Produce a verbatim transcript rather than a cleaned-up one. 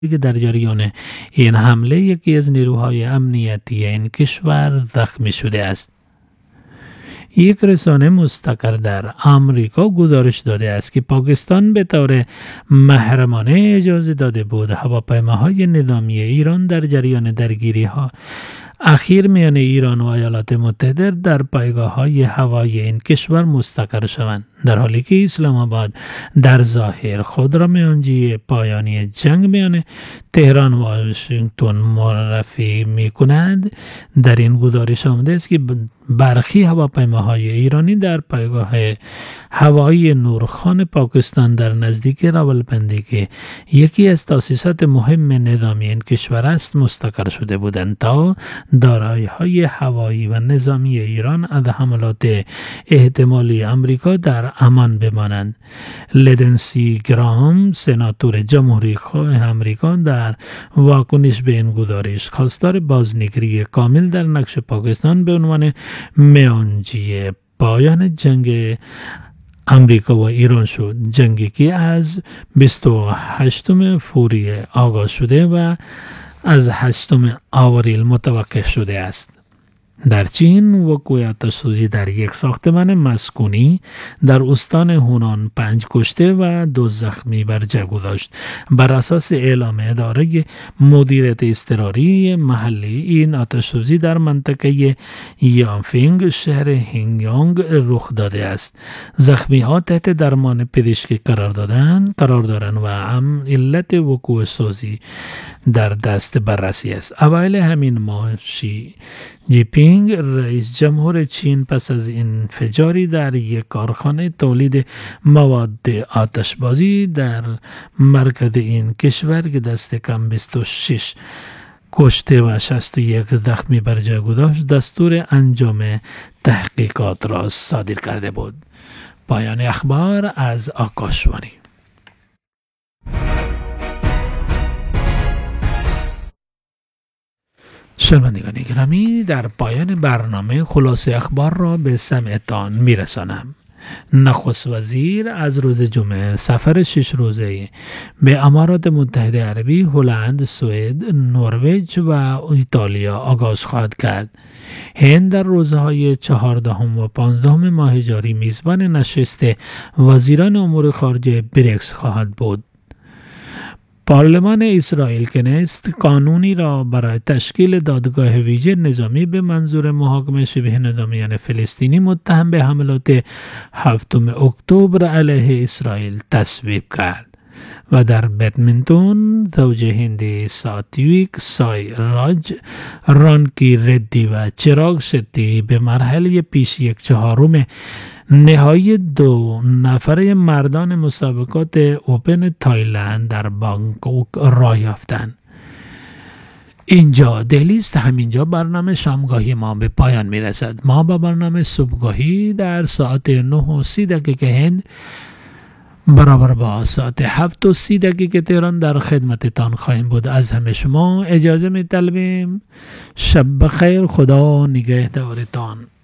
که در جریان این حمله یکی از نیروهای امنیتی این کشور زخمی شده است. یک رسانه مستقر در آمریکا گزارش داده است که پاکستان به طور محرمانه اجازه داده بود هواپیماهای نظامی ایران در جریان درگیری ها اخیر میان ایران و ایالات متحده در پایگاه‌های هوایی این کشور مستقر شوند، در حالی که اسلام آباد در ظاهر خود را میانجی پایانی جنگ میان تهران و واشنگتن معرفی می‌کند. در این گزارش آمده است که برخی هواپیماهای ایرانی در پایگاه هوایی نورخان پاکستان در نزدیک راولپنڈی که یکی از تأسیسات مهم نظامی این کشور است مستقر شده بودند تا دارایی‌های هوایی و نظامی ایران از حملات احتمالی آمریکا در امان بمانند. لندنسی گرام، سناتور جمهوری خواه آمریکا، در واکنش به این گزارش خواستار بازنگری کامل در نقش پاکستان به عنوان میانجی پایان جنگ امریکا و ایران شد، جنگی که از بیست و هشتم فوریه آغاز شده و از هشتم آوریل متوقف شده است. در چین وقوع آتش سوزی در یک ساختمان مسکونی در استان هونان پنج کشته و دو زخمی بر جا گذاشت. بر اساس اعلام اداره مدیریت اضطراری محلی، این آتش سوزی در منطقه یانفینگ شهر هینگیانگ رخ داده است. زخمی ها تحت درمان پزشکی قرار دادن قرار دارند و هم علت وقوع سوزی در دست بررسی است. اوایل همین ماه شی جی پینگ رئیس جمهور چین پس از انفجاری در یک کارخانه تولید مواد آتشبازی در مرکز این کشور که دست کم بیست و شش کشته و شصت و یک زخمی بر جا گذاشت دستور انجام تحقیقات را صادر کرده بود. پایان اخبار از آکاشوانی. شنوندگان گرامی، در پایان برنامه خلاصه اخبار را به سمعتان میرسانم. نخست وزیر از روز جمعه سفر شش روزه به امارات متحده عربی، هلند، سوئد، نروژ و ایتالیا آغاز خواهد کرد. هند در روزهای چهاردهم و پانزدهم ماه جاری میزبان نشست وزیران امور خارجه بریکس خواهد بود. پارلمان اسرائیل کنست قانونی را برای تشکیل دادگاه ویژه نظامی به منظور محاکمه شبه نظامیان فلسطینی متهم به حملات هفتم اکتبر علیه اسرائیل تصویب کرد. و در بدمینتون زوج هندی ساتویک سایراج، رانکی ردی و چراغ شتی به مرحله پیش یک چهارم نهایی دو نفره مردان مسابقات اوپن تایلند در بانکوک راه یافتند. اینجا دهلی است. همینجا برنامه شامگاهی ما به پایان می رسد. ما با برنامه صبحگاهی در ساعت نه و سی دقیقه هند برابر با ساعت هفت و سی دقیقه تهران در خدمتتان خواهیم بود. از همه شما اجازه می طلبیم. شب بخیر، خدا نگهدارتان.